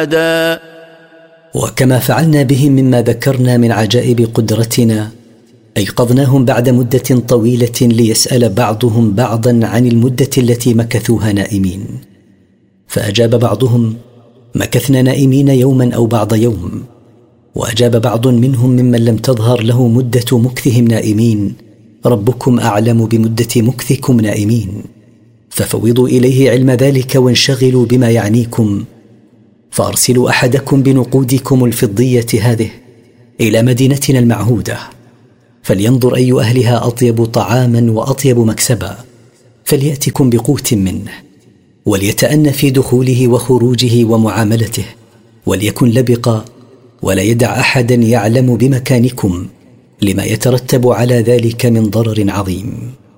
وكما فعلنا بهم مما ذكرنا من عجائب قدرتنا أيقظناهم بعد مدة طويلة ليسأل بعضهم بعضا عن المدة التي مكثوها نائمين، فأجاب بعضهم: مكثنا نائمين يوما أو بعض يوم. وأجاب بعض منهم ممن لم تظهر له مدة مكثهم نائمين: ربكم أعلم بمدة مكثكم نائمين، ففوضوا إليه علم ذلك وانشغلوا بما يعنيكم، فأرسلوا أحدكم بنقودكم الفضية هذه إلى مدينتنا المعهودة، فلينظر أي أهلها أطيب طعاما وأطيب مكسبا، فليأتكم بقوت منه، وليتأن في دخوله وخروجه ومعاملته، وليكن لبقا، ولا يدع أحدا يعلم بمكانكم، لما يترتب على ذلك من ضرر عظيم.